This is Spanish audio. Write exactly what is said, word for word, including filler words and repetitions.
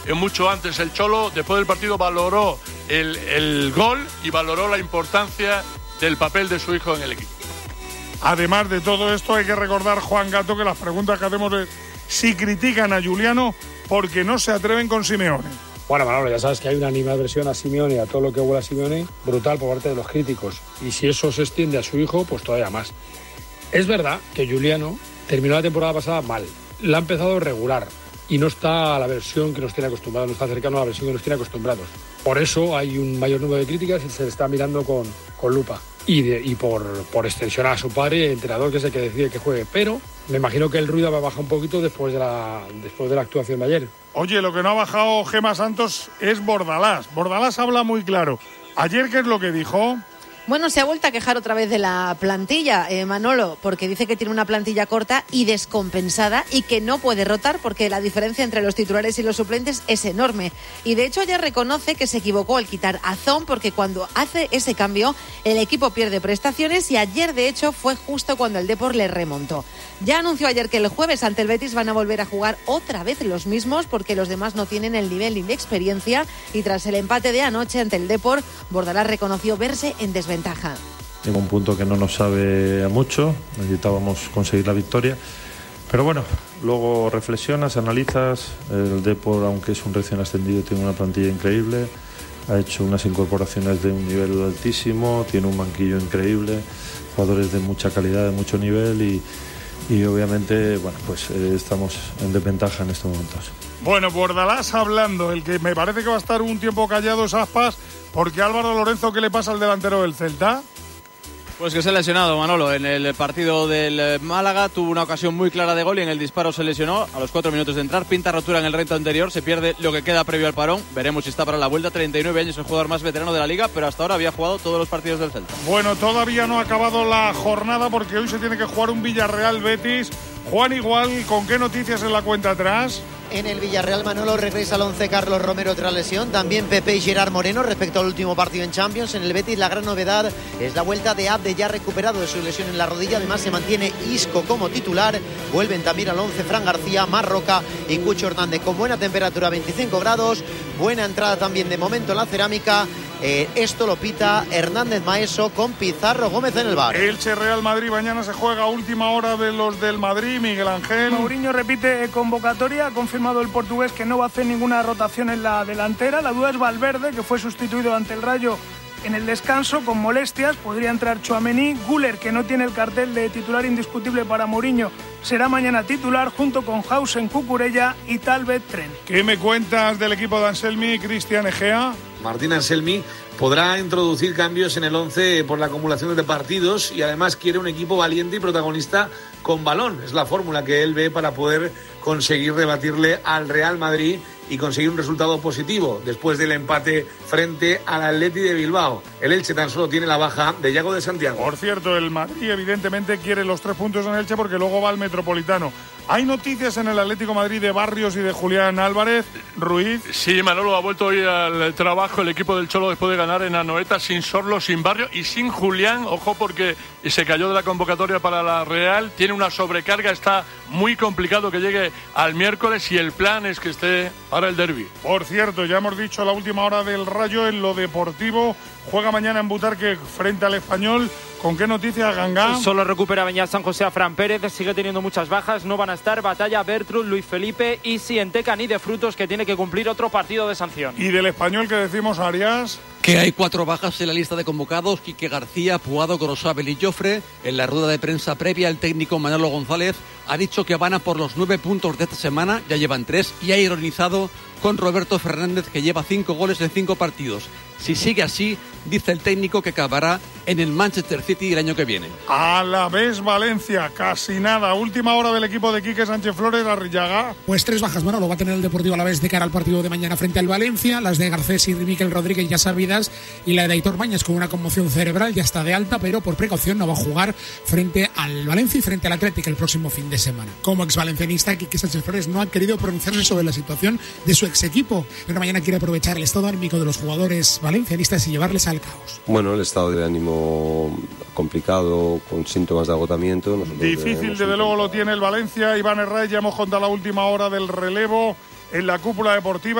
eh, mucho antes. El Cholo, después del partido, valoró el, el gol y valoró la importancia del papel de su hijo en el equipo. Además de todo esto, hay que recordar, Juan Gato, que las preguntas que hacemos es si critican a Juliano porque no se atreven con Simeone. Bueno, Manolo, ya sabes que hay una animadversión a Simeone y a todo lo que huele a Simeone brutal por parte de los críticos. Y si eso se extiende a su hijo, pues todavía más. Es verdad que Juliano terminó la temporada pasada mal. La ha empezado regular y no está a la versión que nos tiene acostumbrados, no está cercano a la versión que nos tiene acostumbrados. Por eso hay un mayor número de críticas y se le está mirando con, con lupa. Y, de, y por, por extensión a su padre, el entrenador, que es el que decide que juegue. Pero me imagino que el ruido va a bajar un poquito después de la, después de la actuación de ayer. Oye, lo que no ha bajado Gemma Santos es Bordalás. Bordalás habla muy claro. Ayer, ¿qué es lo que dijo? Bueno, se ha vuelto a quejar otra vez de la plantilla, eh, Manolo, porque dice que tiene una plantilla corta y descompensada y que no puede rotar porque la diferencia entre los titulares y los suplentes es enorme. Y de hecho ya reconoce que se equivocó al quitar a Zon porque cuando hace ese cambio el equipo pierde prestaciones y ayer de hecho fue justo cuando el Depor le remontó. Ya anunció ayer que el jueves ante el Betis van a volver a jugar otra vez los mismos porque los demás no tienen el nivel ni la experiencia y tras el empate de anoche ante el Depor, Bordalás reconoció verse en desventaja. Ventaja. En un punto que no nos sabe a mucho, necesitábamos conseguir la victoria, pero bueno, luego reflexionas, analizas. El Depor, aunque es un recién ascendido, tiene una plantilla increíble, ha hecho unas incorporaciones de un nivel altísimo, tiene un banquillo increíble, jugadores de mucha calidad, de mucho nivel y, y obviamente, bueno, pues eh, estamos en desventaja en estos momentos. Bueno, Bordalás hablando, el que me parece que va a estar un tiempo callado es Aspas, porque Álvaro Lorenzo, ¿qué le pasa al delantero del Celta? Pues que se ha lesionado, Manolo. En el partido del Málaga tuvo una ocasión muy clara de gol y en el disparo se lesionó a los cuatro minutos de entrar. Pinta rotura en el reto anterior, se pierde lo que queda previo al parón. Veremos si está para la vuelta. treinta y nueve años, el jugador más veterano de la Liga, pero hasta ahora había jugado todos los partidos del Celta. Bueno, todavía no ha acabado la jornada porque hoy se tiene que jugar un Villarreal-Betis. Juan, igual, ¿con qué noticias en la cuenta atrás? En el Villarreal, Manolo, regresa al once Carlos Romero tras lesión. También Pepe y Gerard Moreno respecto al último partido en Champions. En el Betis la gran novedad es la vuelta de Abde, ya recuperado de su lesión en la rodilla. Además se mantiene Isco como titular. Vuelven también al once Fran García, Marroca y Cucho Hernández con buena temperatura, veinticinco grados. Buena entrada también de momento en la cerámica. Eh, esto lo pita Hernández Maeso con Pizarro Gómez en el bar. Elche Real Madrid, mañana se juega a última hora de los del Madrid. Miguel Ángel. Mourinho repite convocatoria, ha confirmado el portugués que no va a hacer ninguna rotación en la delantera. La duda es Valverde, que fue sustituido ante el Rayo en el descanso con molestias. Podría entrar Tchouaméni. Güler, que no tiene el cartel de titular indiscutible para Mourinho, será mañana titular junto con Hausen, Cucurella y tal vez Tren. ¿Qué me cuentas del equipo de Anselmi, Cristian Egea? Martín Anselmi podrá introducir cambios en el once por la acumulación de partidos y además quiere un equipo valiente y protagonista con balón. Es la fórmula que él ve para poder conseguir rebatirle al Real Madrid y conseguir un resultado positivo después del empate frente al Atleti de Bilbao. El Elche tan solo tiene la baja de Yago de Santiago. Por cierto, el Madrid evidentemente quiere los tres puntos en Elche porque luego va al Metropolitano. ¿Hay noticias en el Atlético de Madrid de Barrios y de Julián Álvarez? Ruiz. Sí, Manolo, ha vuelto hoy al trabajo el equipo del Cholo después de ganar en Anoeta, sin Sorlo, sin Barrios y sin Julián. Ojo, porque se cayó de la convocatoria para la Real. Tiene una sobrecarga, está muy complicado que llegue al miércoles y el plan es que esté para el derbi. Por cierto, ya hemos dicho a la última hora del Rayo en lo deportivo. Juega mañana en Butarque frente al Español. ¿Con qué noticias, Gangá? Solo recupera Beñat San José a Fran Pérez, sigue teniendo muchas bajas, no van a estar Batalla, Bertrud, Luis Felipe y Sienteca ni de Frutos, que tiene que cumplir otro partido de sanción. ¿Y del Español qué decimos, Arias? Que hay cuatro bajas en la lista de convocados: Quique García, Puado, Gorosabel y Jofre. En la rueda de prensa previa, el técnico Manolo González ha dicho que van a por los nueve puntos de esta semana, ya llevan tres, y ha ironizado con Roberto Fernández, que lleva cinco goles en cinco partidos. Si sigue así, dice el técnico que acabará en el Manchester City el año que viene. A la vez Valencia, casi nada. Última hora del equipo de Quique Sánchez Flores, Arrillaga. Pues tres bajas, bueno, lo va a tener el Deportivo Alavés de cara al partido de mañana frente al Valencia. Las de Garcés y Miquel Rodríguez ya sabidas, y la de Aitor Mañas con una conmoción cerebral, ya está de alta, pero por precaución no va a jugar frente al Valencia y frente al Atlético el próximo fin de semana. Como exvalencianista, Quique Sánchez Flores no ha querido pronunciarse sobre la situación de su ex equipo, pero mañana quiere aprovechar el estado anímico de los jugadores valencianistas y llevarles al caos. Bueno, el estado de ánimo complicado, con síntomas de agotamiento. Nosotros Difícil, desde luego lo tiene el Valencia. Iván Herrera, ya hemos contado la última hora del relevo en la cúpula deportiva.